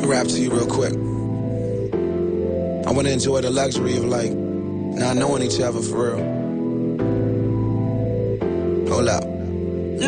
rap to you real quick. I want to enjoy the luxury of like not knowing each other for real.